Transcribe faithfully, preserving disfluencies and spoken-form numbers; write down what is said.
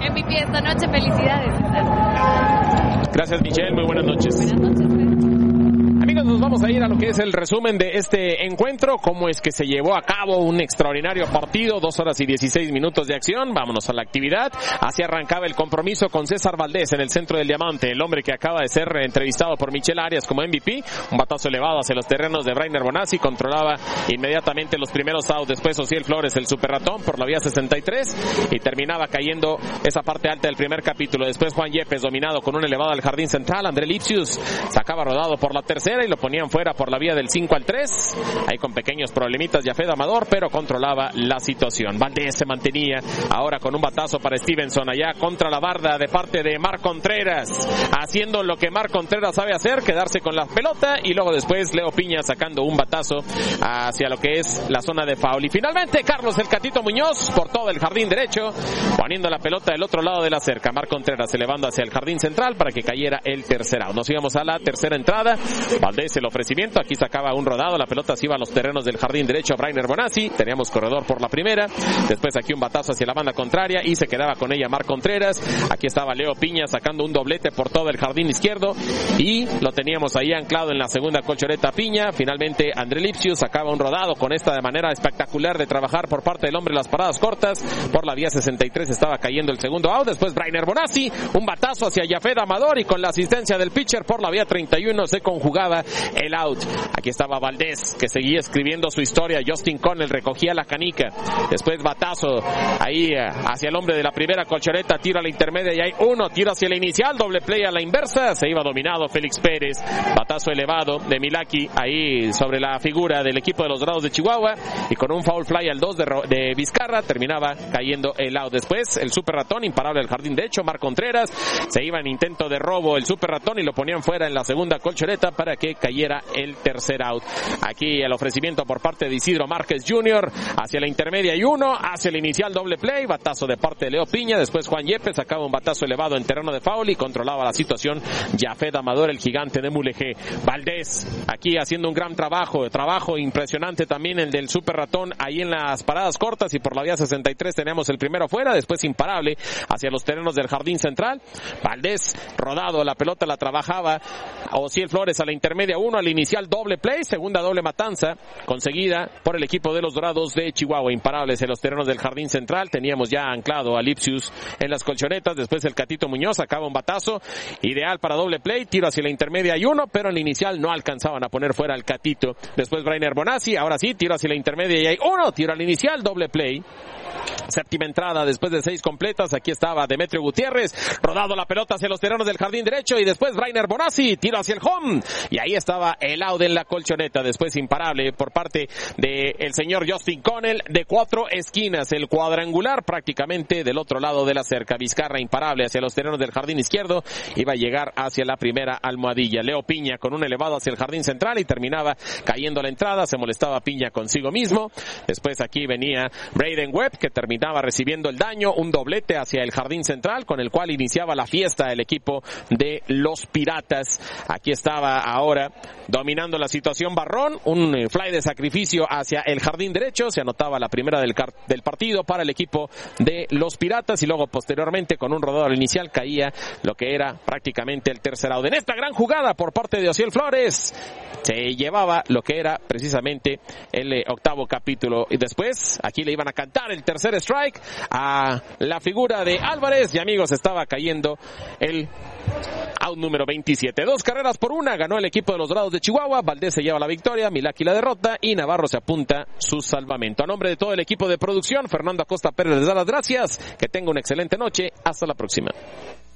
M V P esta noche, felicidades, César. Gracias, Michelle, muy buenas noches. Buenas noches, César. Amigos, nos vamos a ir a lo que es el resumen de este encuentro, cómo es que se llevó a cabo un extraordinario partido, dos horas y dieciséis minutos de acción. Vámonos a la actividad. Así arrancaba el compromiso con César Valdés en el centro del diamante, el hombre que acaba de ser entrevistado por Michelle Arias como M V P. Un batazo elevado hacia los terrenos de Brainer Bonazzi, controlaba inmediatamente los primeros outs. Después Ociel Flores, el super ratón, por la vía sesenta y tres, y terminaba cayendo esa parte alta del primer capítulo. Después Juan Yepes, dominado con un elevado al jardín central. André Lipsius sacaba rodado por la tercera y lo ponían fuera por la vía del cinco al tres, ahí con pequeños problemitas Yafet Amador, pero controlaba la situación. Valdés se mantenía ahora con un batazo para Stevenson allá contra la barda de parte de Marc Contreras, haciendo lo que Marc Contreras sabe hacer, quedarse con la pelota, y luego después Leo Piña sacando un batazo hacia lo que es la zona de foul. Y finalmente Carlos el Catito Muñoz por todo el jardín derecho, poniendo la pelota del otro lado de la cerca. Marc Contreras elevando hacia el jardín central para que cayera el tercer out. Nos íbamos a la tercera entrada. Valdés el ofrecimiento, aquí sacaba un rodado, la pelota se iba a los terrenos del jardín derecho a Brainer Bonazzi, teníamos corredor por la primera, después aquí un batazo hacia la banda contraria y se quedaba con ella Marc Contreras. Aquí estaba Leo Piña sacando un doblete por todo el jardín izquierdo y lo teníamos ahí anclado en la segunda colchoneta Piña. Finalmente André Lipsius sacaba un rodado con esta de manera espectacular de trabajar por parte del hombre las paradas cortas, por la vía sesenta y tres estaba cayendo el segundo out. Después Brainer Bonazzi, un batazo hacia Yafet Amador y con la asistencia del pitcher por la vía treinta y uno se conjugaba el out. Aquí estaba Valdés, que seguía escribiendo su historia. Justin Connell recogía la canica. Después batazo ahí hacia el hombre de la primera colchoneta, tiro a la intermedia y hay uno, tiro hacia la inicial, doble play a la inversa, se iba dominado Félix Pérez. Batazo elevado de Milaki ahí sobre la figura del equipo de los Dorados de Chihuahua y con un foul fly al dos de, de Vizcarra terminaba cayendo el out. Después el super ratón imparable al jardín derecho, Marc Contreras, se iba en intento de robo el super ratón y lo ponían fuera en la segunda colchoneta para que cayera el tercer out. Aquí el ofrecimiento por parte de Isidro Márquez junior hacia la intermedia y uno, hacia el inicial doble play, batazo de parte de Leo Piña. Después Juan Yepes sacaba un batazo elevado en terreno de foul y controlaba la situación Yafet Amador, el gigante de Mulegé. Valdés aquí haciendo un gran trabajo, trabajo impresionante también el del super ratón ahí en las paradas cortas y por la vía sesenta y tres tenemos el primero fuera. Después imparable hacia los terrenos del jardín central. Valdés rodado, la pelota la trabajaba Ociel Flores a la intermedia uno, al inicial doble play, segunda doble matanza conseguida por el equipo de los Dorados de Chihuahua. Imparables en los terrenos del jardín central, teníamos ya anclado a Lipsius en las colchonetas. Después el Catito Muñoz sacaba un batazo ideal para doble play, tiro hacia la intermedia y uno, pero en la inicial no alcanzaban a poner fuera al Catito. Después Brainer Bonazzi, ahora sí, tiro hacia la intermedia y hay uno, tiro al inicial, doble play. Séptima entrada después de seis completas. Aquí estaba Demetrio Gutiérrez, rodado la pelota hacia los terrenos del jardín derecho y después Brainer Bonazzi, tiro hacia el home y ahí estaba el out en la colchoneta. Después imparable por parte de el señor Justin Connell de cuatro esquinas, el cuadrangular prácticamente del otro lado de la cerca. Vizcarra imparable hacia los terrenos del jardín izquierdo, iba a llegar hacia la primera almohadilla. Leo Piña con un elevado hacia el jardín central y terminaba cayendo la entrada. Se molestaba Piña consigo mismo. Después aquí venía Braden Webb, que terminaba recibiendo el daño, un doblete hacia el jardín central con el cual iniciaba la fiesta el equipo de los Piratas. Aquí estaba ahora dominando la situación Barrón, un fly de sacrificio hacia el jardín derecho, se anotaba la primera del, car- del partido para el equipo de los Piratas y luego posteriormente con un rodado al inicial caía lo que era prácticamente el tercer out. En esta gran jugada por parte de Ociel Flores se llevaba lo que era precisamente el eh, octavo capítulo y después aquí le iban a cantar el tercer strike a la figura de Álvarez y amigos, estaba cayendo el out número veintisiete. Dos carreras por una ganó el equipo de los Dorados de Chihuahua. Valdés se lleva la victoria, Milaki la derrota y Navarro se apunta su salvamento. A nombre de todo el equipo de producción, Fernando Acosta Pérez les da las gracias. Que tenga una excelente noche. Hasta la próxima.